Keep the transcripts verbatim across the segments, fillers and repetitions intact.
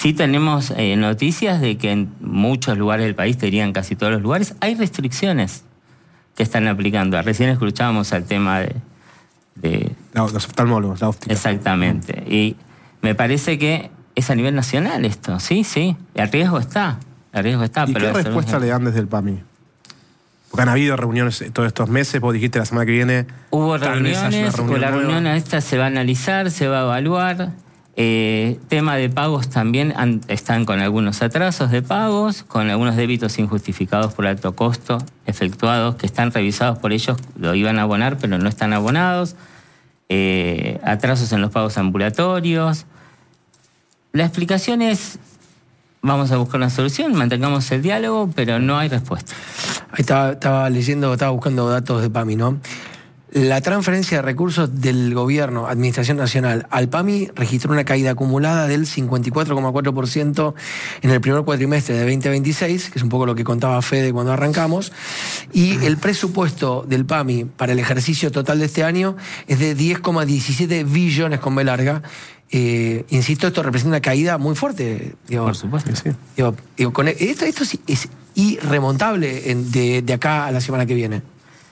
Sí tenemos eh, noticias de que en muchos lugares del país, te dirían casi todos los lugares, hay restricciones que están aplicando. Recién escuchábamos el tema de... de no, los oftalmólogos, la óptica. Exactamente. Y me parece que es a nivel nacional esto, sí, sí. El riesgo está, el riesgo está. ¿Y pero qué respuesta le dan desde el P A M I? Porque han habido reuniones todos estos meses, vos dijiste la semana que viene... Hubo reuniones, reunión la nueva. reunión esta se va a analizar, se va a evaluar. Eh, tema de pagos también han, están con algunos atrasos de pagos, con algunos débitos injustificados por alto costo efectuados, que están revisados por ellos, lo iban a abonar, pero no están abonados. Eh, atrasos en los pagos ambulatorios. La explicación es... Vamos a buscar una solución, mantengamos el diálogo, pero no hay respuesta. Ahí estaba, estaba leyendo, estaba buscando datos de P A M I, ¿no? La transferencia de recursos del gobierno, Administración Nacional, al P A M I registró una caída acumulada del cincuenta y cuatro coma cuatro por ciento en el primer cuatrimestre de veinte veintiséis, que es un poco lo que contaba Fede cuando arrancamos, y el presupuesto del P A M I para el ejercicio total de este año es de diez coma diecisiete billones con B larga. Eh, insisto, esto representa una caída muy fuerte. Digo, Por supuesto. Sí. digo, digo, con esto, esto es, es irremontable en, de, de acá a la semana que viene.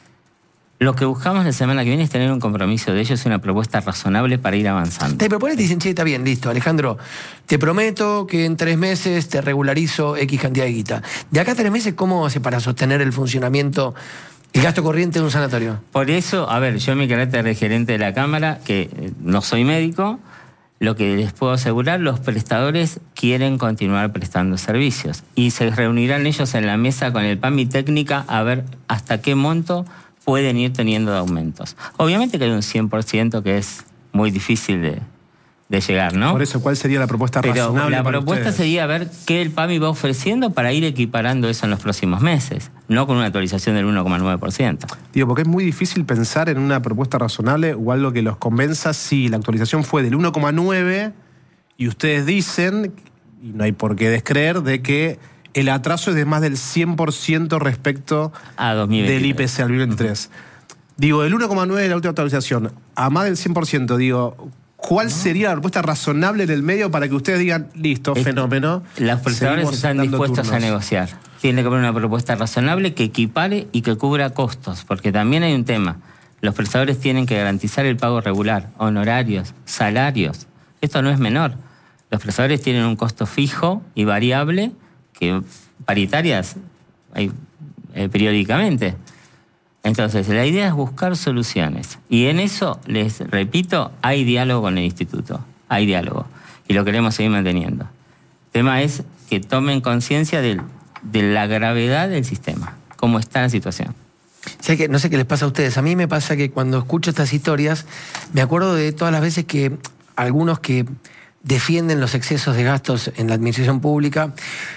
Lo que buscamos la semana que viene es tener un compromiso de ellos, una propuesta razonable para ir avanzando. Te proponen y te dicen, che, está bien, listo, Alejandro, te prometo que en tres meses te regularizo X cantidad de guita. De acá a tres meses, ¿cómo hace para sostener el funcionamiento, el gasto corriente de un sanatorio? Por eso, a ver, yo en mi carácter de gerente de la Cámara, que no soy médico, lo que les puedo asegurar, los prestadores quieren continuar prestando servicios. Y se reunirán ellos en la mesa con el P A M I técnica a ver hasta qué monto pueden ir teniendo aumentos. Obviamente que hay un cien por ciento que es muy difícil de, de llegar, ¿no? Por eso, ¿cuál sería la propuesta Pero razonable la para propuesta ustedes? sería ver qué el P A M I va ofreciendo para ir equiparando eso en los próximos meses, no con una actualización del uno coma nueve por ciento. Digo, porque es muy difícil pensar en una propuesta razonable o algo que los convenza si la actualización fue del uno coma nueve y ustedes dicen, y no hay por qué descreer, de que el atraso es de más del cien por ciento respecto A dos mil veintitrés. del I P C al dos mil veintitrés. Digo, del uno coma nueve de la última actualización a más del cien por ciento, digo, ¿cuál no. sería la propuesta razonable en el medio para que ustedes digan, listo, es, fenómeno? Los prestadores están dispuestos turnos. a negociar. Tiene que haber una propuesta razonable que equipare y que cubra costos, porque también hay un tema. Los prestadores tienen que garantizar el pago regular, honorarios, salarios. Esto no es menor. Los prestadores tienen un costo fijo y variable, que paritarias hay eh, periódicamente. Entonces, la idea es buscar soluciones. Y en eso, les repito, hay diálogo con el instituto. Hay diálogo. Y lo queremos seguir manteniendo. El tema es que tomen conciencia de, de la gravedad del sistema, cómo está la situación. ¿Sabes qué? No sé qué les pasa a ustedes. A mí me pasa que cuando escucho estas historias, me acuerdo de todas las veces que algunos que defienden los excesos de gastos en la administración pública...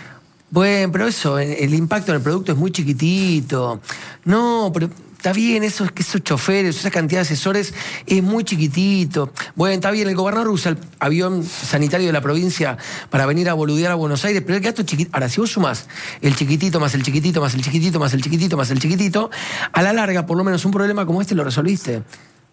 Bueno, pero eso, el impacto en el producto es muy chiquitito. No, pero está bien, eso, esos choferes, esa cantidad de asesores es muy chiquitito. Bueno, está bien, el gobernador usa el avión sanitario de la provincia para venir a boludear a Buenos Aires, pero el gasto es chiquitito. Ahora, si vos sumás el chiquitito más el chiquitito más el chiquitito más el chiquitito más el chiquitito, a la larga, por lo menos un problema como este lo resolviste.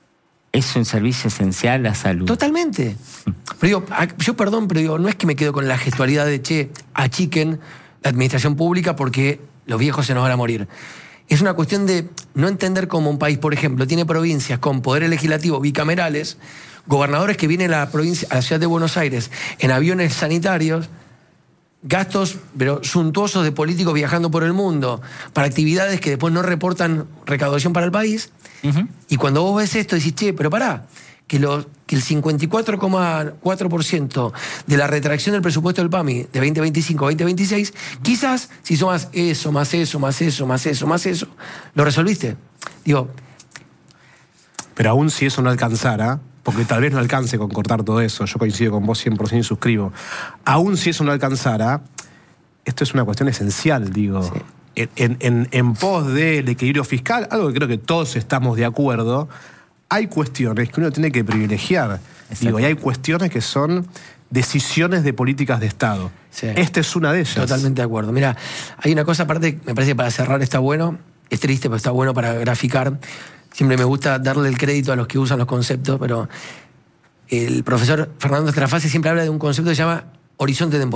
Es un servicio esencial la salud. Totalmente. Pero digo, yo perdón, pero digo, no es que me quedo con la gestualidad de, che, achiquen la administración pública porque los viejos se nos van a morir. Es una cuestión de no entender cómo un país, por ejemplo, tiene provincias con poderes legislativos bicamerales, gobernadores que vienen a la provincia, a la ciudad de Buenos Aires en aviones sanitarios, gastos pero suntuosos de políticos viajando por el mundo para actividades que después no reportan recaudación para el país. Uh-huh. Y cuando vos ves esto decís, che, pero pará, que, lo, que el cincuenta y cuatro coma cuatro por ciento de la retracción del presupuesto del P A M I de veinte veinticinco a veinte veintiséis, quizás si sumas eso, más eso, más eso, más eso, más eso, lo resolviste. Digo... Pero aún si eso no alcanzara, porque tal vez no alcance con cortar todo eso, yo coincido con vos cien por ciento y suscribo, aún si eso no alcanzara, esto es una cuestión esencial, digo, sí. en, en, en pos del equilibrio fiscal, algo que creo que todos estamos de acuerdo. Hay cuestiones que uno tiene que privilegiar. Digo, y hay cuestiones que son decisiones de políticas de Estado. Sí. Esta es una de ellas. Totalmente de acuerdo. Mira, hay una cosa aparte, me parece que para cerrar está bueno, es triste, pero está bueno para graficar. Siempre me gusta darle el crédito a los que usan los conceptos, pero el profesor Fernando Estrafase siempre habla de un concepto que se llama horizonte temporal.